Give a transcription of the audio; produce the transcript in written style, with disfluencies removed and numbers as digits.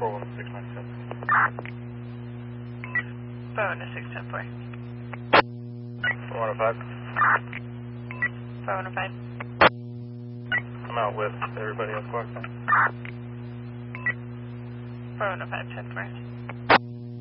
41697. 41610-4. 405. 405. I'm out with everybody else. 405, 10-4.